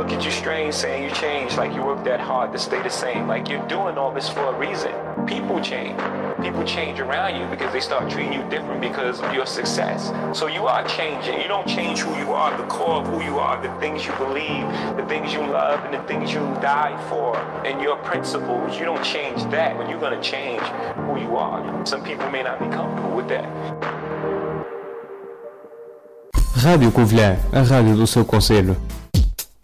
look at you strange saying you changed, like you worked that hard to stay the same. Like you're doing all this for a reason. People change. People change around you because they start treating you different because of your success. So you are changing. You don't change who you are, the core of who you are, the things you believe, the things you love, and the things you die for, and your principles. You don't change that, but you're going to change who you are. Some people may not be comfortable with that. Rádio Covilhã, a rádio do seu concelho.